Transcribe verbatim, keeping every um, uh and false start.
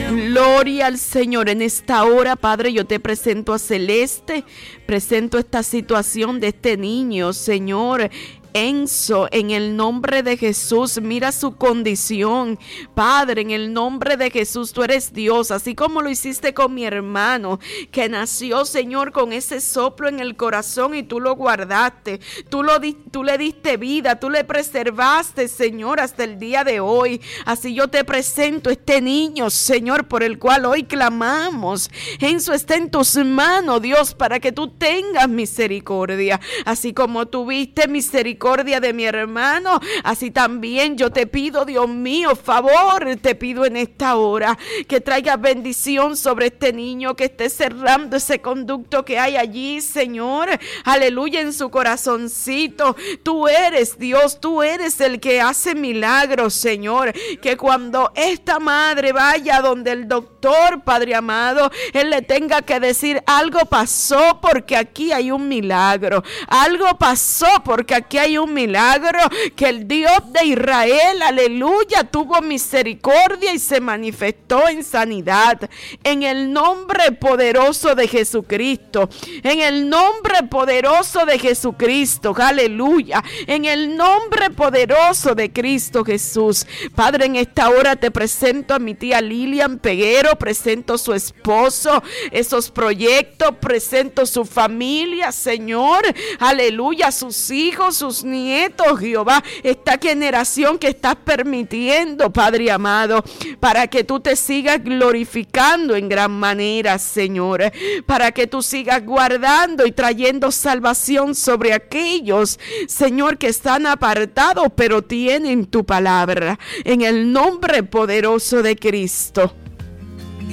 Gloria al Señor. En esta hora, Padre, yo te presento a Celeste, presento esta situación de este niño, Señor Enzo, en el nombre de Jesús. Mira su condición, Padre, en el nombre de Jesús. Tú eres Dios, así como lo hiciste con mi hermano, que nació, Señor, con ese soplo en el corazón y tú lo guardaste, tú, lo di, tú le diste vida, tú le preservaste, Señor, hasta el día de hoy. Así yo te presento este niño, Señor, por el cual hoy clamamos. Enzo está en tus manos, Dios, para que tú tengas misericordia, así como tuviste misericordia de mi hermano, así también yo te pido, Dios mío, favor, te pido en esta hora que traigas bendición sobre este niño, que esté cerrando ese conducto que hay allí, Señor, aleluya, en su corazoncito. Tú eres Dios, tú eres el que hace milagros, Señor, que cuando esta madre vaya donde el doctor, Padre amado, él le tenga que decir: algo pasó porque aquí hay un milagro, algo pasó porque aquí hay un milagro, que el Dios de Israel, aleluya, tuvo misericordia y se manifestó en sanidad, en el nombre poderoso de Jesucristo, en el nombre poderoso de Jesucristo, aleluya, en el nombre poderoso de Cristo Jesús. Padre, en esta hora te presento a mi tía Lilian Peguero, presento su esposo, esos proyectos, presento su familia, Señor, aleluya, sus hijos, sus nietos, Jehová, esta generación que estás permitiendo, Padre amado, para que tú te sigas glorificando en gran manera, Señor, para que tú sigas guardando y trayendo salvación sobre aquellos, Señor, que están apartados, pero tienen tu palabra, en el nombre poderoso de Cristo.